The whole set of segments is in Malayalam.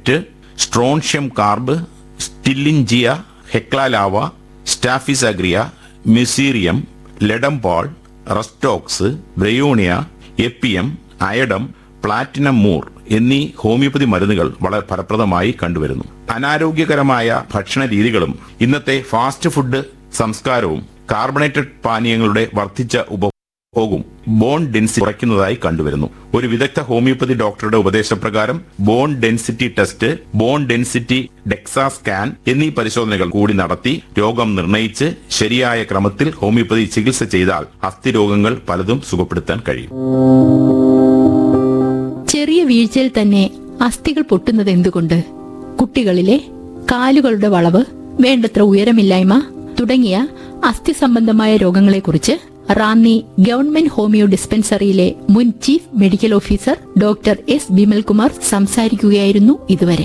Egypt, strontium carb, സ്റ്റില്ലിഞ്ചിയ, ഹെക്ലാലാവ, സ്റ്റാഫിസ് അഗ്രിയ, മ്യൂസീറിയം, ലെഡംപോൾ, റസ്റ്റോക്സ്, Bryonia, എപ്പിയം, അയഡം, platinum Moore എന്നീ ഹോമിയോപ്പതി മരുന്നുകൾ വളരെ ഫലപ്രദമായി കണ്ടുവരുന്നു. അനാരോഗ്യകരമായ ഭക്ഷണ രീതികളും ഇന്നത്തെ ഫാസ്റ്റ് ഫുഡ് സംസ്കാരവും കാർബണേറ്റഡ് പാനീയങ്ങളുടെ വർദ്ധിച്ച ഉപഭോഗവും ബോൺ ഡെൻസിറ്റി കുറയ്ക്കുന്നതായി കണ്ടുവരുന്നു. ഒരു വിദഗ്ധ ഹോമിയോപ്പതി ഡോക്ടറുടെ ഉപദേശപ്രകാരം bone density test, bone density DEXA scan എന്നീ പരിശോധനകൾ കൂടി നടത്തി രോഗം നിർണയിച്ച് ശരിയായ ക്രമത്തിൽ ഹോമിയോപ്പതി ചികിത്സ ചെയ്താൽ അസ്ഥിരോഗങ്ങൾ പലതും സുഖപ്പെടുത്താൻ കഴിയും. ചെറിയ വീഴ്ചയിൽ തന്നെ അസ്ഥികൾ പൊട്ടുന്നത് എന്തുകൊണ്ട്? കുട്ടികളിലെ കാലുകളുടെ വളവ്, വേണ്ടത്ര ഉയരമില്ലായ്മ തുടങ്ങിയ അസ്ഥി സംബന്ധമായ രോഗങ്ങളെക്കുറിച്ച് റാന്നി ഗവൺമെന്റ് ഹോമിയോ ഡിസ്പെൻസറിയിലെ മുൻ chief medical officer doctor S Bimalkumar സംസാരിക്കുകയായിരുന്നു ഇതുവരെ.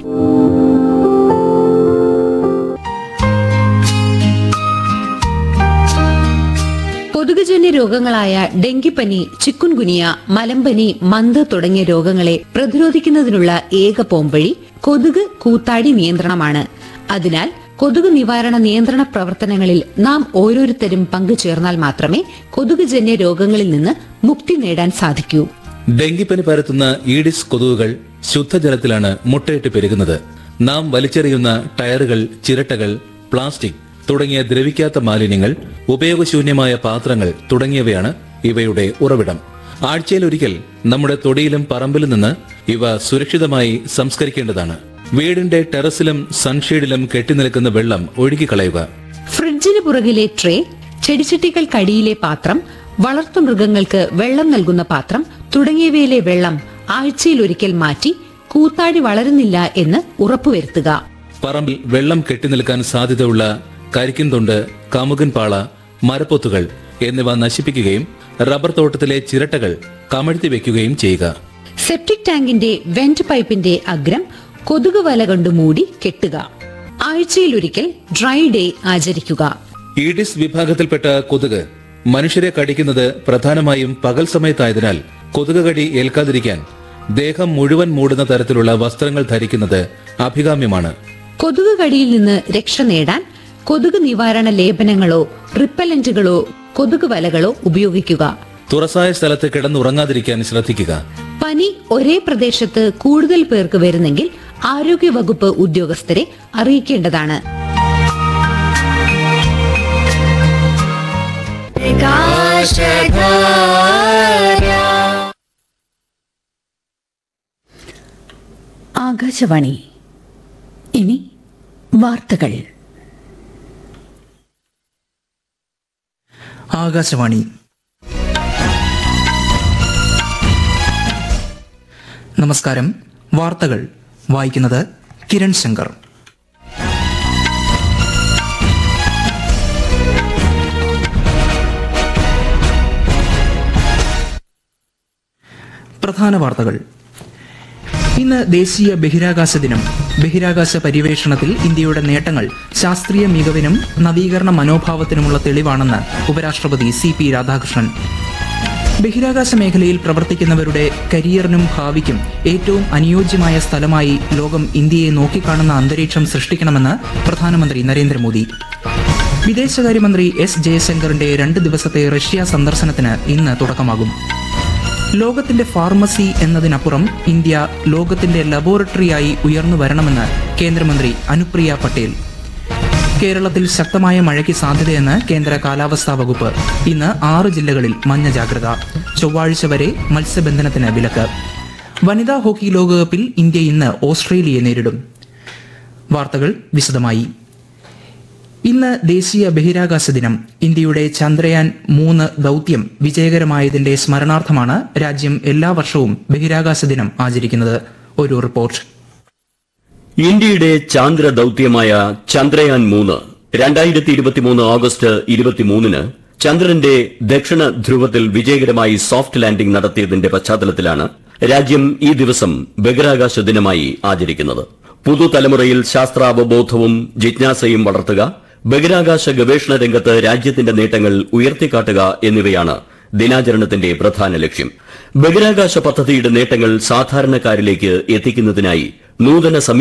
കൊതുകുജന്യ രോഗങ്ങളായ ഡെങ്കിപ്പനി, ചിക്കുൻഗുനിയ, മലമ്പനി, മന്ത് തുടങ്ങിയ രോഗങ്ങളെ പ്രതിരോധിക്കുന്നതിനുള്ള ഏക പോംവഴി കൊതുക് കൂത്താടി നിയന്ത്രണമാണ്. അതിനാൽ കൊതുക് നിവാരണ നിയന്ത്രണ പ്രവർത്തനങ്ങളിൽ നാം ഓരോരുത്തരും പങ്കുചേർന്നാൽ മാത്രമേ കൊതുകുജന്യ രോഗങ്ങളിൽ നിന്ന് മുക്തി നേടാൻ സാധിക്കൂ. ഡെങ്കിപ്പനി പരത്തുന്ന ഈഡിസ് കൊതുകുകൾ ശുദ്ധജലത്തിലാണ് മുട്ടയിട്ട് പെരുകുന്നത്. നാം വലിച്ചെറിയുന്ന ടയറുകൾ, ചിരട്ടകൾ, പ്ലാസ്റ്റിക് തുടങ്ങിയ ദ്രവിക്കാത്ത മാലിന്യങ്ങൾ, ഉപയോഗശൂന്യമായ പാത്രങ്ങൾ തുടങ്ങിയവയാണ് ഇവയുടെ ഉറവിടം. ആഴ്ചയിലൊരിക്കൽ നമ്മുടെ തൊടിയിലും പറമ്പിലും നിന്ന് ഇവ സുരക്ഷിതമായി സംസ്കരിക്കേണ്ടതാണ്. വീടിന്റെ ടെറസിലും സൺഷെയ്ഡിലും കെട്ടിനിൽക്കുന്ന വെള്ളം ഒഴുകിക്കളയുക. ഫ്രിഡ്ജിന് പുറകിലെ ട്രേ, ചെടിച്ചട്ടികൾക്കടിയിലെ പാത്രം, വളർത്തുമൃഗങ്ങൾക്ക് വെള്ളം നൽകുന്ന പാത്രം തുടങ്ങിയവയിലെ വെള്ളം ആഴ്ചയിലൊരിക്കൽ മാറ്റി കൂത്താടി വളരുന്നില്ല എന്ന് ഉറപ്പുവരുത്തുക. പറമ്പിൽ വെള്ളം കെട്ടിനിൽക്കാൻ സാധ്യതയുള്ള കരിക്കിൻതൊണ്ട്, കമുകൻ പാള, മരപ്പൊത്തുകൾ എന്നിവ നശിപ്പിക്കുകയും റബ്ബർ തോട്ടത്തിലെ ചിരട്ടകൾ കമഴ്ത്തി വെക്കുകയും ചെയ്യുക. സെപ്റ്റിക് ടാങ്കിന്റെ വെന്റ് പൈപ്പിന്റെ അഗ്രം കൊതുക് വല കൊണ്ട് മൂടി കെട്ടുക. ആഴ്ചയിലൊരിക്കൽ ഡ്രൈ ഡേ ആചരിക്കുക. ഈഡിസ് വിഭാഗത്തിൽപ്പെട്ട കൊതുക് മനുഷ്യരെ കടിക്കുന്നത് പ്രധാനമായും പകൽ സമയത്തായതിനാൽ കൊതുക് കടി ഏൽക്കാതിരിക്കാൻ ദേഹം മുഴുവൻ മൂടുന്ന തരത്തിലുള്ള വസ്ത്രങ്ങൾ ധരിക്കുന്നത് അഭികാമ്യമാണ്. കൊതുക് കടിയിൽ നിന്ന് രക്ഷ നേടാൻ കൊതുക് നിവാരണ ലേപനങ്ങളോ റിപ്പലന്റുകളോ കൊതുക് വലകളോ ഉപയോഗിക്കുക. തുറസായ സ്ഥലത്ത് കിടന്നുറങ്ങാതിരിക്കാൻ ശ്രദ്ധിക്കുക. പനി ഒരേ പ്രദേശത്ത് കൂടുതൽ പേർക്ക് വരുന്നെങ്കിൽ ആരോഗ്യവകുപ്പ് ഉദ്യോഗസ്ഥരെ അറിയിക്കേണ്ടതാണ്. ആകാശവാണി. ഇനി വാർത്തകൾ. ആകാശവാണി. നമസ്കാരം. വാർത്തകൾ വായിക്കുന്നത് കിരൺ ശങ്കർ. പ്രധാന വാർത്തകൾ. ഇന്ന് ദേശീയ ബഹിരാകാശ ദിനം. ബഹിരാകാശ പര്യവേഷണത്തിൽ ഇന്ത്യയുടെ നേട്ടങ്ങൾ ശാസ്ത്രീയ മികവിനും നവീകരണ മനോഭാവത്തിനുമുള്ള തെളിവാണെന്ന് ഉപരാഷ്ട്രപതി CP രാധാകൃഷ്ണൻ. ബഹിരാകാശ മേഖലയിൽ പ്രവർത്തിക്കുന്നവരുടെ കരിയറിനും ഭാവിക്കും ഏറ്റവും അനുയോജ്യമായ സ്ഥലമായി ലോകം ഇന്ത്യയെ നോക്കിക്കാണുന്ന അന്തരീക്ഷം സൃഷ്ടിക്കണമെന്ന് പ്രധാനമന്ത്രി നരേന്ദ്രമോദി. വിദേശകാര്യമന്ത്രി S. ജയശങ്കറിന്റെ 2 ദിവസത്തെ റഷ്യ സന്ദർശനത്തിന് ഇന്ന് തുടക്കമാകും. ലോകത്തിന്റെ ഫാർമസി എന്നതിനപ്പുറം ഇന്ത്യ ലോകത്തിന്റെ ലബോറട്ടറിയായി ഉയർന്നു വരണമെന്ന് കേന്ദ്രമന്ത്രി അനുപ്രിയ പട്ടേൽ. കേരളത്തിൽ ശക്തമായ മഴയ്ക്ക് സാധ്യതയെന്ന് കേന്ദ്ര കാലാവസ്ഥാ വകുപ്പ്. ഇന്ന് 6 ജില്ലകളിൽ മഞ്ഞ ജാഗ്രത. ചൊവ്വാഴ്ച വരെ മത്സ്യബന്ധനത്തിന് വിലക്ക്. വനിതാ ഹോക്കി ലോകകപ്പിൽ ഇന്ത്യ ഇന്ന് ഓസ്ട്രേലിയയെ നേരിടും. വാർത്തകൾ വിശദമായി. ഇന്ന് ദേശീയ ബഹിരാകാശ ദിനം. ഇന്ത്യയുടെ ചന്ദ്രയാൻ 3 ദൗത്യം വിജയകരമായതിന്റെ സ്മരണാർത്ഥമാണ് രാജ്യം എല്ലാ വർഷവും ബഹിരാകാശ ദിനം ആചരിക്കുന്നത്. ഒരു റിപ്പോർട്ട്. ഇന്ത്യയുടെ ചാന്ദ്ര ദൌത്യമായ ചന്ദ്രയാൻ 3 2023 ഓഗസ്റ്റ് 23-ന് ചന്ദ്രന്റെ ദക്ഷിണ ധ്രുവത്തിൽ വിജയകരമായി സോഫ്റ്റ് ലാൻഡിംഗ് നടത്തിയതിന്റെ പശ്ചാത്തലത്തിലാണ് രാജ്യം ഈ ദിവസം ബഹിരാകാശ ദിനമായി ആചരിക്കുന്നത്. പുതുതലമുറയിൽ ശാസ്ത്രാവബോധവും ജിജ്ഞാസയും വളർത്തുക, ബഹിരാകാശ ഗവേഷണ രംഗത്ത് രാജ്യത്തിന്റെ നേട്ടങ്ങൾ ഉയർത്തിക്കാട്ടുക എന്നിവയാണ് ദിനാചരണത്തിന്റെ പ്രധാന ലക്ഷ്യം. ബഹിരാകാശ പദ്ധതിയുടെ നേട്ടങ്ങൾ സാധാരണക്കാരിലേക്ക് എത്തിക്കുന്നതിനായി നൂതന